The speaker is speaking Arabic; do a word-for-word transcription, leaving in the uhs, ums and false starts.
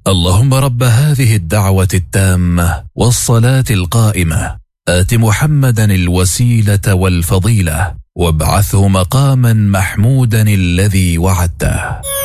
اللهم رب هذه الدعوة التامة والصلاة القائمة آت محمدا الوسيلة والفضيلة وابعثه مقاما محمودا الذي وعدته.